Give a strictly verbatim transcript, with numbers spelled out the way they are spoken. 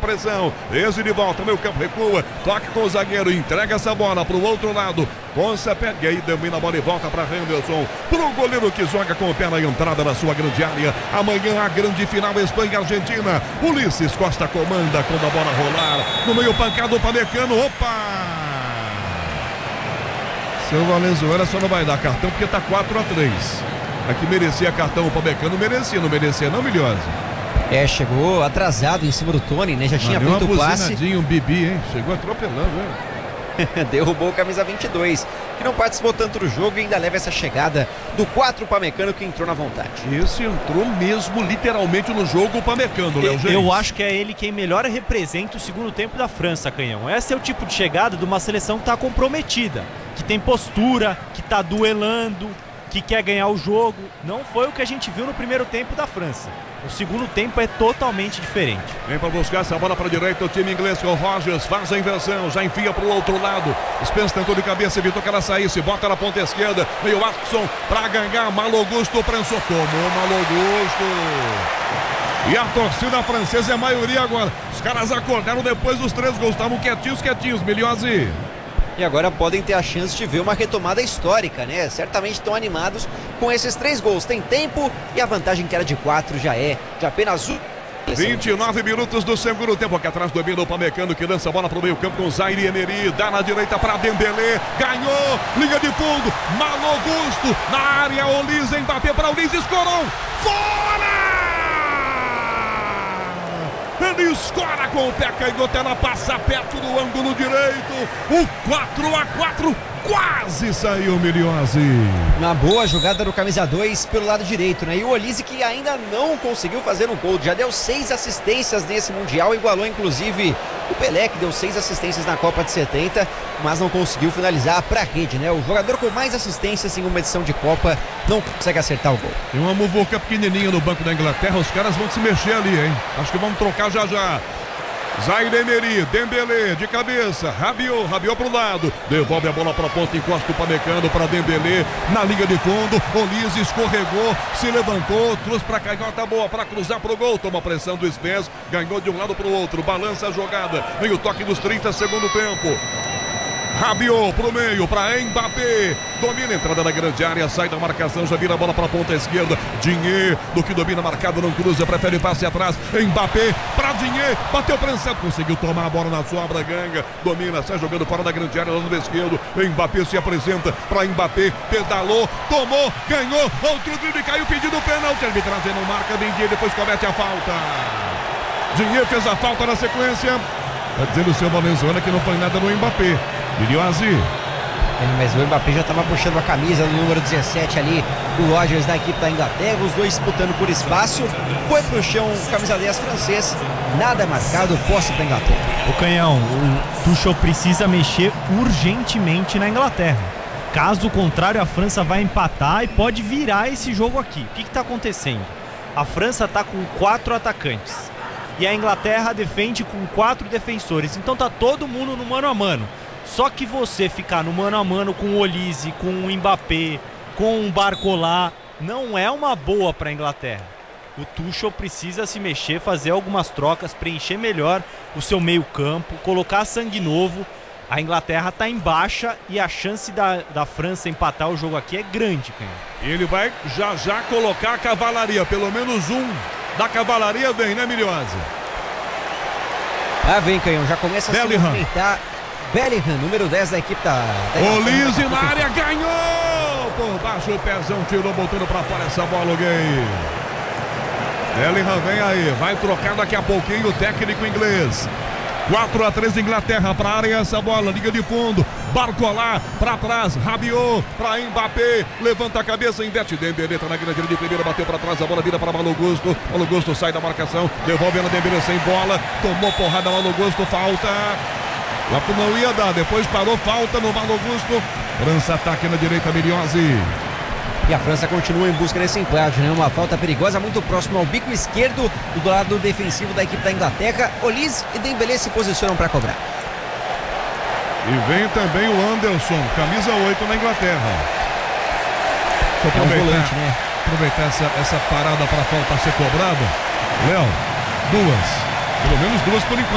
pressão. Esse de volta, meio campo recua. Toque com o zagueiro, entrega essa bola pro outro lado. Consa pega aí, domina a bola e volta para Henderson. Pro goleiro que joga com o pé na entrada da sua grande área. Amanhã a grande final Espanha e Argentina. Ulisses Costa comanda quando a bola rolar. No meio pancado o Pamecano. Opa! Seu Valenzuela só não vai dar cartão porque tá quatro a três. Aqui merecia cartão o Pamecano, merecia, não merecia não, Milhose? É, chegou atrasado em cima do Tony, né? Já tinha feito o passe. Um bibi, hein? Chegou atropelando, hein? Derrubou o camisa vinte e dois, que não participou tanto do jogo e ainda leva essa chegada do quatro Pamecano, que entrou na vontade. Esse entrou mesmo, literalmente, no jogo, o Pamecano, Léo Gente. Eu acho que é ele quem melhor representa o segundo tempo da França, Canhão. Esse é o tipo de chegada de uma seleção que está comprometida, que tem postura, que está duelando, que quer ganhar o jogo. Não foi o que a gente viu no primeiro tempo da França. O segundo tempo é totalmente diferente. Vem para buscar essa bola para a direita o time inglês com o Rogers, faz a inversão, já enfia para o outro lado. Spence tentou de cabeça, evitou que ela saísse, bota na ponta esquerda, veio o Atkinson para ganhar, Malogusto prensou, tomou Malogusto. E a torcida francesa é a maioria agora. Os caras acordaram depois dos três gols, estavam quietinhos, quietinhos, Milhose. E agora podem ter a chance de ver uma retomada histórica, né? Certamente estão animados com esses três gols. Tem tempo e a vantagem que era de quatro já é de apenas um. vinte e nove minutos do segundo tempo. Aqui atrás domina o Pamecano, que lança a bola para o meio campo com Zaire Emery. Dá na direita para Dembélé. Ganhou. Linha de fundo. Malogusto. Na área. Olise. Mbappé para Ulisses. Escorou. Fora! Ele escora com o pé canhoto, ela passa perto do ângulo direito. O quatro a quatro quase saiu, Milhose. Uma boa jogada do camisa dois pelo lado direito, né? E o Olise, que ainda não conseguiu fazer um gol, já deu seis assistências nesse Mundial, igualou inclusive o Pelé, que deu seis assistências na Copa de setenta, mas não conseguiu finalizar pra rede, né? O jogador com mais assistências em uma edição de Copa não consegue acertar o gol. Tem uma muvuca pequenininha no banco da Inglaterra, os caras vão se mexer ali, hein? Acho que vão trocar já já. Zaire Emery, Dembélé de cabeça, Rabiot, Rabiot pro lado, devolve a bola pra ponta, encosta o Pamecano para Dembélé, na linha de fundo, Olise escorregou, se levantou, trouxe pra canhota boa para cruzar pro gol, toma pressão do Spence, ganhou de um lado pro outro, balança a jogada, vem o toque dos trinta segundo tempo. Rabiot pro meio, para Mbappé, domina a entrada da grande área, sai da marcação, já vira a bola para a ponta esquerda. Dinheiro, do que domina marcado, não cruza, prefere passe atrás. Mbappé para Dinheiro, bateu prensado, conseguiu tomar a bola na sobra, ganga, domina, sai jogando fora da grande área, lado esquerdo. Mbappé se apresenta para Mbappé, pedalou, tomou, ganhou, outro drible, caiu pedindo pênalti, a arbitragem não marca, Dinheiro depois comete a falta. Dinheiro fez a falta na sequência. Tá dizendo o seu Valenzuela que não foi nada no Mbappé. Milhose. É, mas o Mbappé já estava puxando a camisa do número dezessete ali, o Rogers da equipe da Inglaterra, os dois disputando por espaço. Foi pro chão, camisa dez francês, nada marcado, posse para Inglaterra. O Canhão, o Tuchel precisa mexer urgentemente na Inglaterra. Caso contrário, a França vai empatar e pode virar esse jogo aqui. O que está acontecendo? A França está com quatro atacantes e a Inglaterra defende com quatro defensores. Então tá todo mundo no mano a mano. Só que você ficar no mano a mano com o Olise, com o Mbappé, com o Barcola, não é uma boa para a Inglaterra. O Tuchel precisa se mexer, fazer algumas trocas, preencher melhor o seu meio campo, colocar sangue novo. A Inglaterra está em baixa e a chance da, da França empatar o jogo aqui é grande, cara. Ele vai já já colocar a cavalaria, pelo menos um da cavalaria vem, né, Milhose? Ah, vem, Canhão, já começa a Bellingham. se movimentar. Bellingham, número dez da equipe da... da Olise na área, ganhou! Por baixo o pezão, tirou, botando pra fora essa bola, alguém. Bellingham vem aí, vai trocar daqui a pouquinho o técnico inglês. quatro a três Inglaterra para a área, essa bola, liga de fundo, Barcola para trás, Rabiot para Mbappé, levanta a cabeça, inverte, Dembélé tá na grande área de primeira, bateu para trás, a bola vira para Malogusto, Malogusto sai da marcação, devolve na Dembélé sem bola, tomou porrada, Malogusto, falta. Lá não ia dar, depois parou, falta no Malogusto. França ataque na direita, Milhose. E a França continua em busca desse empate, né? Uma falta perigosa muito próximo ao bico esquerdo do lado defensivo da equipe da Inglaterra. Olise e Dembélé se posicionam para cobrar. E vem também o Anderson, camisa oito na Inglaterra. Deixa eu aproveitar, um volante, né? aproveitar essa, essa parada para a falta ser cobrada. Léo, duas. Pelo menos duas por enquanto.